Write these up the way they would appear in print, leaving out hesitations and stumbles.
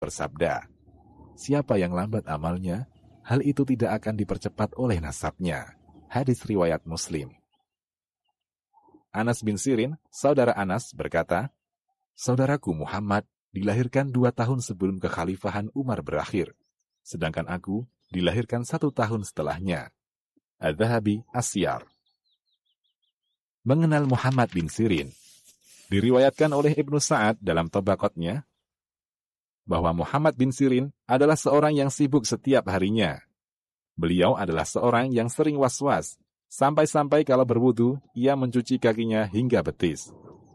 bersabda, siapa yang lambat amalnya, hal itu tidak akan dipercepat oleh nasabnya. Hadis riwayat Muslim. Anas bin Sirin, saudara Anas, berkata, saudaraku Muhammad dilahirkan 2 tahun sebelum kekhalifahan Umar berakhir, sedangkan aku dilahirkan 1 tahun setelahnya. Adz-Dzahabi As-Siyar. Mengenal Muhammad bin Sirin. Diriwayatkan oleh Ibnu Sa'ad dalam Tabaqatnya bahwa Muhammad bin Sirin adalah seorang yang sibuk setiap harinya. Beliau adalah seorang yang sering was-was, sampai-sampai kalau berwudu, ia mencuci kakinya hingga betis.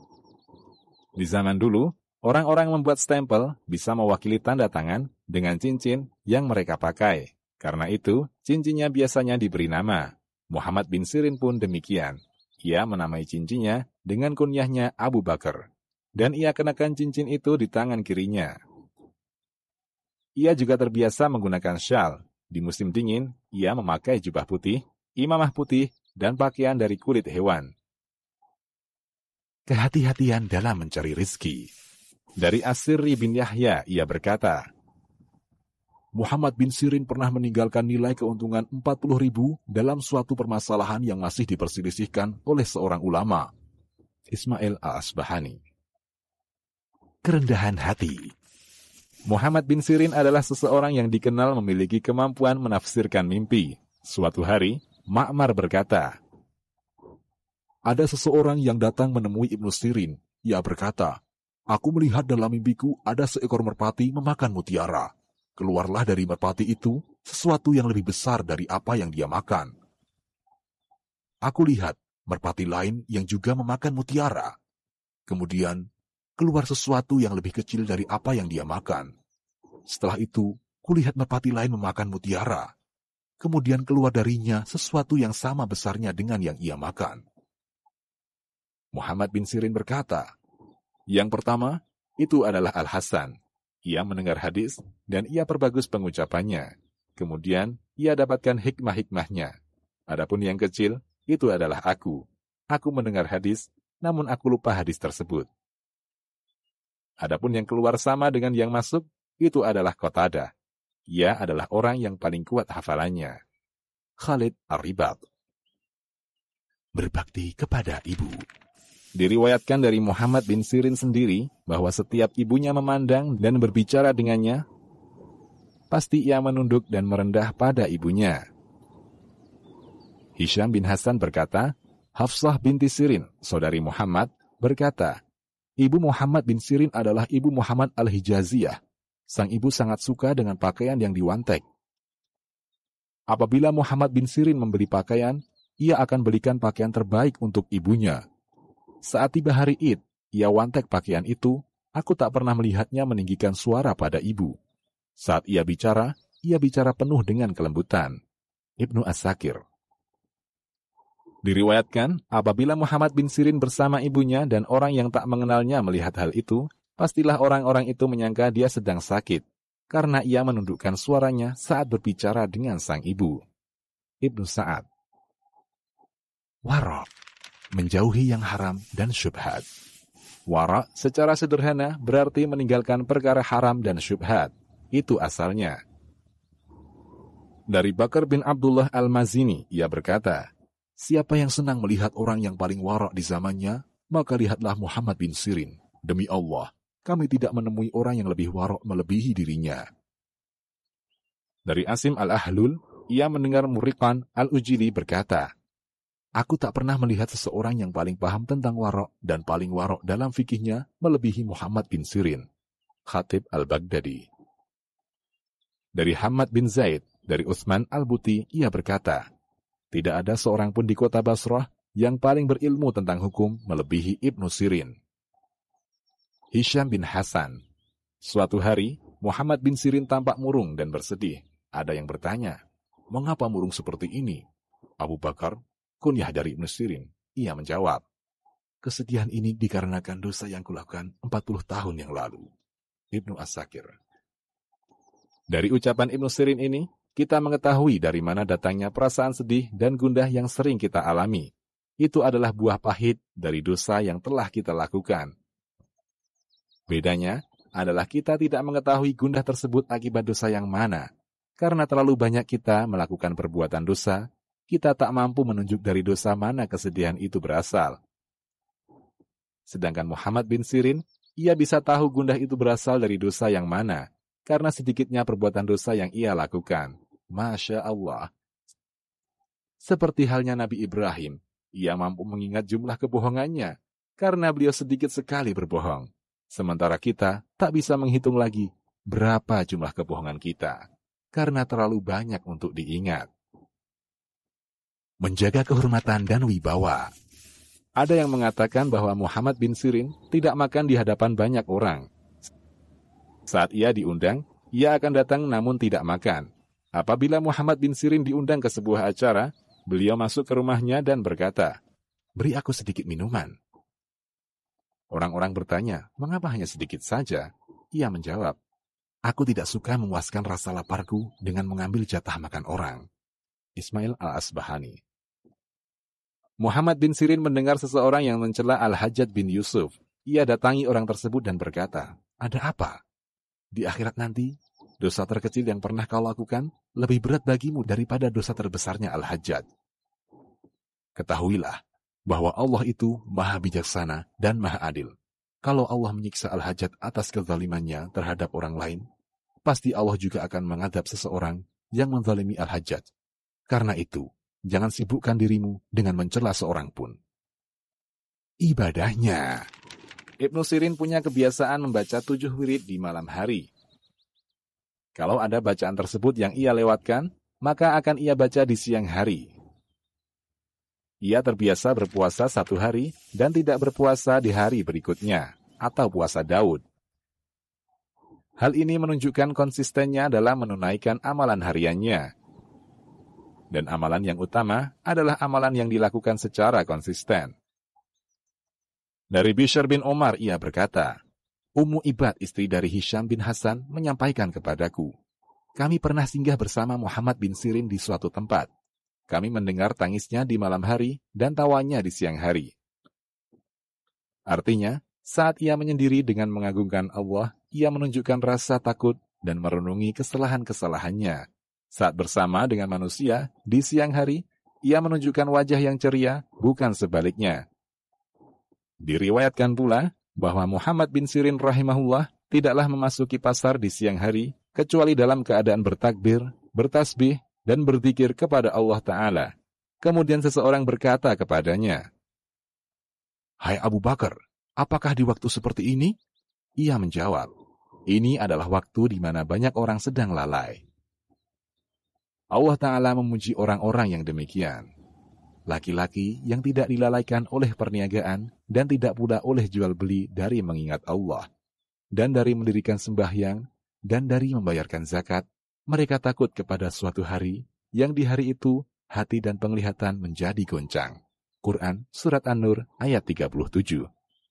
Di zaman dulu, orang-orang membuat stempel bisa mewakili tanda tangan dengan cincin yang mereka pakai. Karena itu, cincinnya biasanya diberi nama. Muhammad bin Sirin pun demikian. Ia menamai cincinnya dengan kunyahnya Abu Bakar. Dan ia kenakan cincin itu di tangan kirinya. Ia juga terbiasa menggunakan syal. Di musim dingin, ia memakai jubah putih, imamah putih, dan pakaian dari kulit hewan. Kehati-hatian dalam mencari rizki. Dari As-Sirri bin Yahya, ia berkata, Muhammad bin Sirin pernah meninggalkan nilai keuntungan 40.000 dalam suatu permasalahan yang masih diperselisihkan oleh seorang ulama. Ismail Al-Asbahani. Kerendahan hati. Muhammad bin Sirin adalah seseorang yang dikenal memiliki kemampuan menafsirkan mimpi. Suatu hari, Ma'mar berkata, ada seseorang yang datang menemui Ibnu Sirin. Ia berkata, aku melihat dalam mimpiku ada seekor merpati memakan mutiara. Keluarlah dari merpati itu sesuatu yang lebih besar dari apa yang dia makan. Aku lihat merpati lain yang juga memakan mutiara. Kemudian, keluar sesuatu yang lebih kecil dari apa yang dia makan. Setelah itu, kulihat merpati lain memakan mutiara. Kemudian keluar darinya sesuatu yang sama besarnya dengan yang ia makan. Muhammad bin Sirin berkata, yang pertama, itu adalah Al-Hasan. Ia mendengar hadis dan ia perbagus pengucapannya. Kemudian, ia dapatkan hikmah-hikmahnya. Adapun yang kecil, itu adalah aku. Aku mendengar hadis, namun aku lupa hadis tersebut. Adapun yang keluar sama dengan yang masuk, itu adalah Qatadah. Ia adalah orang yang paling kuat hafalannya. Khalid Ar-Ribat. Berbakti kepada ibu. Diriwayatkan dari Muhammad bin Sirin sendiri bahwa setiap ibunya memandang dan berbicara dengannya, pasti ia menunduk dan merendah pada ibunya. Hisham bin Hasan berkata, Hafsah binti Sirin, saudari Muhammad, berkata, Ibu Muhammad bin Sirin adalah ibu Muhammad Al-Hijaziyah. Sang ibu sangat suka dengan pakaian yang diwantek. Apabila Muhammad bin Sirin membeli pakaian, ia akan belikan pakaian terbaik untuk ibunya. Saat tiba hari Id, ia wantek pakaian itu, aku tak pernah melihatnya meninggikan suara pada ibu. Saat ia bicara penuh dengan kelembutan. Ibnu As-Sakir. Diriwayatkan, apabila Muhammad bin Sirin bersama ibunya dan orang yang tak mengenalnya melihat hal itu, pastilah orang-orang itu menyangka dia sedang sakit, karena ia menundukkan suaranya saat berbicara dengan sang ibu. Ibnu Sa'ad. Wara'. Menjauhi yang haram dan syubhat. Wara' secara sederhana berarti meninggalkan perkara haram dan syubhat. Itu asalnya. Dari Bakar bin Abdullah Al-Mazini, ia berkata, siapa yang senang melihat orang yang paling wara' di zamannya, maka lihatlah Muhammad bin Sirin. Demi Allah, kami tidak menemui orang yang lebih wara' melebihi dirinya. Dari Asim Al-Ahlul, ia mendengar Murriqan Al-Ujili berkata, aku tak pernah melihat seseorang yang paling paham tentang wara' dan paling wara' dalam fikihnya melebihi Muhammad bin Sirin. Khatib Al-Baghdadi. Dari Hamad bin Zaid, dari Utsman Al-Buti, ia berkata, tidak ada seorang pun di kota Basrah yang paling berilmu tentang hukum melebihi Ibnu Sirin. Hisham bin Hasan. Suatu hari, Muhammad bin Sirin tampak murung dan bersedih. Ada yang bertanya, mengapa murung seperti ini? Abu Bakar, kunyah dari Ibnu Sirin. Ia menjawab, kesedihan ini dikarenakan dosa yang kulakukan 40 tahun yang lalu. Ibnu As-Sakir. Dari ucapan Ibnu Sirin ini, kita mengetahui dari mana datangnya perasaan sedih dan gundah yang sering kita alami. Itu adalah buah pahit dari dosa yang telah kita lakukan. Bedanya, adalah kita tidak mengetahui gundah tersebut akibat dosa yang mana. Karena terlalu banyak kita melakukan perbuatan dosa, kita tak mampu menunjuk dari dosa mana kesedihan itu berasal. Sedangkan Muhammad bin Sirin, ia bisa tahu gundah itu berasal dari dosa yang mana, karena sedikitnya perbuatan dosa yang ia lakukan. Masya Allah. Seperti halnya Nabi Ibrahim, ia mampu mengingat jumlah kebohongannya, karena beliau sedikit sekali berbohong. Sementara kita tak bisa menghitung lagi berapa jumlah kebohongan kita, karena terlalu banyak untuk diingat. Menjaga kehormatan dan wibawa. Ada yang mengatakan bahwa Muhammad bin Sirin tidak makan di hadapan banyak orang. Saat ia diundang, ia akan datang namun tidak makan. Apabila Muhammad bin Sirin diundang ke sebuah acara, beliau masuk ke rumahnya dan berkata, "Beri aku sedikit minuman." Orang-orang bertanya, "Mengapa hanya sedikit saja?" Ia menjawab, "Aku tidak suka memuaskan rasa laparku dengan mengambil jatah makan orang." Ismail Al-Asbahani. Muhammad bin Sirin mendengar seseorang yang mencela Al-Hajjaj bin Yusuf. Ia datangi orang tersebut dan berkata, "Ada apa? Di akhirat nanti, dosa terkecil yang pernah kau lakukan lebih berat bagimu daripada dosa terbesarnya Al-Hajjaj. Ketahuilah bahwa Allah itu maha bijaksana dan maha adil. Kalau Allah menyiksa Al-Hajjaj atas kezalimannya terhadap orang lain, pasti Allah juga akan mengadab seseorang yang menzalimi Al-Hajjaj. Karena itu, jangan sibukkan dirimu dengan mencela seorang pun." Ibadahnya. Ibnu Sirin punya kebiasaan membaca 7 wirid di malam hari. Kalau ada bacaan tersebut yang ia lewatkan, maka akan ia baca di siang hari. Ia terbiasa berpuasa 1 hari dan tidak berpuasa di hari berikutnya, atau puasa Daud. Hal ini menunjukkan konsistennya dalam menunaikan amalan hariannya. Dan amalan yang utama adalah amalan yang dilakukan secara konsisten. Dari Bishr bin Omar ia berkata, "Ummu Ibad istri dari Hisham bin Hasan menyampaikan kepadaku, kami pernah singgah bersama Muhammad bin Sirin di suatu tempat. Kami mendengar tangisnya di malam hari dan tawanya di siang hari." Artinya, saat ia menyendiri dengan mengagungkan Allah, ia menunjukkan rasa takut dan merenungi kesalahan-kesalahannya. Saat bersama dengan manusia, di siang hari, ia menunjukkan wajah yang ceria, bukan sebaliknya. Diriwayatkan pula bahwa Muhammad bin Sirin rahimahullah tidaklah memasuki pasar di siang hari, kecuali dalam keadaan bertakbir, bertasbih, dan berzikir kepada Allah Ta'ala. Kemudian seseorang berkata kepadanya, "Hai Abu Bakar, apakah di waktu seperti ini?" Ia menjawab, "Ini adalah waktu di mana banyak orang sedang lalai." Allah Ta'ala memuji orang-orang yang demikian. Laki-laki yang tidak dilalaikan oleh perniagaan dan tidak pula oleh jual beli dari mengingat Allah, dan dari mendirikan sembahyang, dan dari membayarkan zakat. Mereka takut kepada suatu hari, yang di hari itu hati dan penglihatan menjadi goncang. Quran Surat An-Nur ayat 37.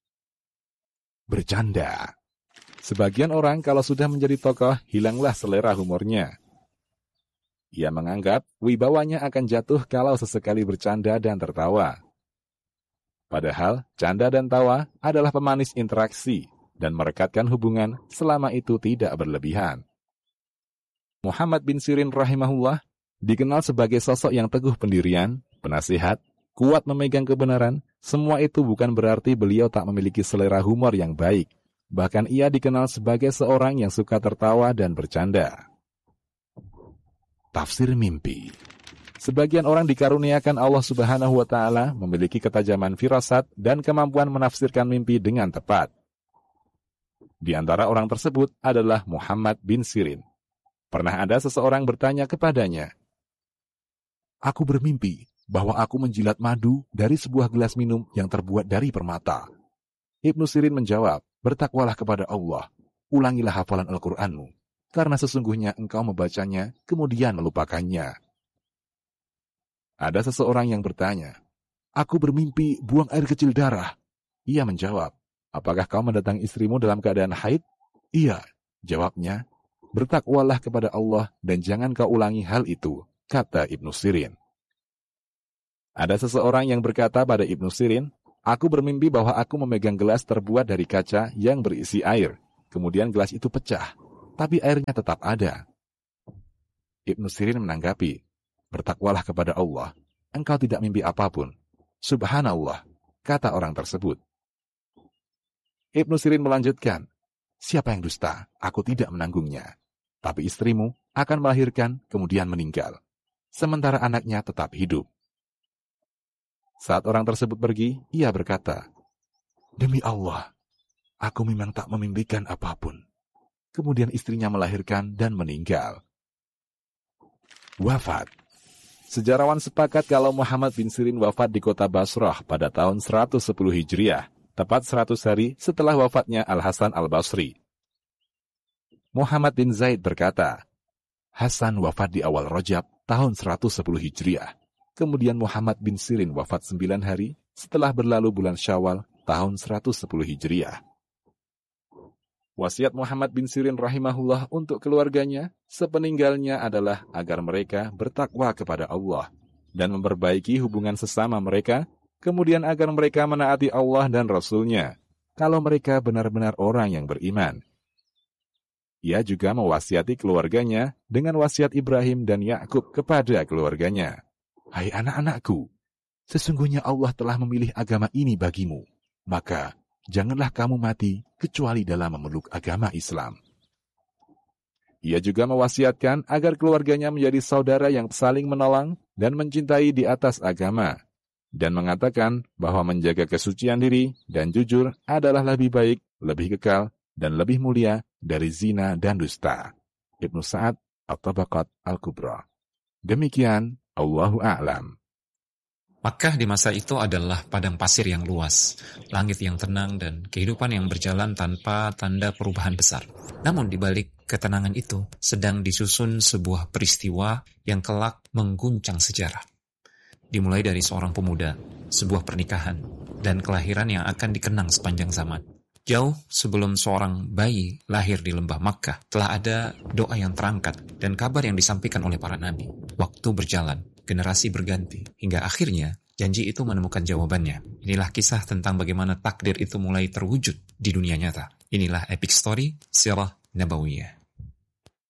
Bercanda. Sebagian orang kalau sudah menjadi tokoh, hilanglah selera humornya. Ia menganggap wibawanya akan jatuh kalau sesekali bercanda dan tertawa. Padahal, canda dan tawa adalah pemanis interaksi dan merekatkan hubungan selama itu tidak berlebihan. Muhammad bin Sirin rahimahullah dikenal sebagai sosok yang teguh pendirian, penasihat, kuat memegang kebenaran. Semua itu bukan berarti beliau tak memiliki selera humor yang baik. Bahkan ia dikenal sebagai seorang yang suka tertawa dan bercanda. Tafsir mimpi. Sebagian orang dikaruniakan Allah Subhanahu wa Ta'ala memiliki ketajaman firasat dan kemampuan menafsirkan mimpi dengan tepat. Di antara orang tersebut adalah Muhammad bin Sirin. Pernah ada seseorang bertanya kepadanya, "Aku bermimpi bahwa aku menjilat madu dari sebuah gelas minum yang terbuat dari permata." Ibnu Sirin menjawab, "Bertakwalah kepada Allah, ulangilah hafalan Al-Qur'anmu, karena sesungguhnya engkau membacanya kemudian melupakannya." Ada seseorang yang bertanya, "Aku bermimpi buang air kecil darah." Ia menjawab, "Apakah kau mendatangi istrimu dalam keadaan haid?" "Iya," jawabnya. "Bertakwalah kepada Allah dan jangan kau ulangi hal itu," kata Ibnu Sirin. Ada seseorang yang berkata pada Ibnu Sirin, "Aku bermimpi bahwa aku memegang gelas terbuat dari kaca yang berisi air. kemudian gelas itu pecah, tapi airnya tetap ada. Ibnu Sirin menanggapi, bertakwalah kepada Allah, engkau tidak mimpi apapun. Subhanallah, kata orang tersebut. Ibnu Sirin melanjutkan, siapa yang dusta, aku tidak menanggungnya. Tapi istrimu akan melahirkan, kemudian meninggal. Sementara anaknya tetap hidup. Saat orang tersebut pergi, ia berkata, demi Allah, aku memang tak memimpikan apapun. Kemudian istrinya melahirkan dan meninggal. Wafat. Sejarawan sepakat kalau Muhammad bin Sirin wafat di kota Basrah pada tahun 110 Hijriah, tepat 100 hari setelah wafatnya Al-Hasan Al-Basri. Muhammad bin Zaid berkata, Hasan wafat di awal Rajab tahun 110 Hijriah. Kemudian Muhammad bin Sirin wafat 9 hari setelah berlalu bulan Syawal tahun 110 Hijriah. Wasiat Muhammad bin Sirin rahimahullah untuk keluarganya sepeninggalnya adalah agar mereka bertakwa kepada Allah dan memperbaiki hubungan sesama mereka, kemudian agar mereka menaati Allah dan Rasul-Nya, kalau mereka benar-benar orang yang beriman. Ia juga mewasiati keluarganya dengan wasiat Ibrahim dan Yakub kepada keluarganya. Hai anak-anakku, sesungguhnya Allah telah memilih agama ini bagimu, maka janganlah kamu mati kecuali dalam memeluk agama Islam. Ia juga mewasiatkan agar keluarganya menjadi saudara yang saling menolong dan mencintai di atas agama, dan mengatakan bahwa menjaga kesucian diri dan jujur adalah lebih baik, lebih kekal, dan lebih mulia dari zina dan dusta. Ibnu Sa'ad At-Tabaqat Al-Kubra. Demikian, Allahu A'lam. Makkah di masa itu adalah padang pasir yang luas, langit yang tenang, dan kehidupan yang berjalan tanpa tanda perubahan besar. Namun di balik ketenangan itu sedang disusun sebuah peristiwa yang kelak mengguncang sejarah. Dimulai dari seorang pemuda, sebuah pernikahan, dan kelahiran yang akan dikenang sepanjang zaman. Jauh sebelum seorang bayi lahir di lembah Makkah, telah ada doa yang terangkat dan kabar yang disampaikan oleh para nabi. Waktu berjalan, generasi berganti, hingga akhirnya janji itu menemukan jawabannya. Inilah kisah tentang bagaimana takdir itu mulai terwujud di dunia nyata. Inilah epic story Sirah Nabawiyah.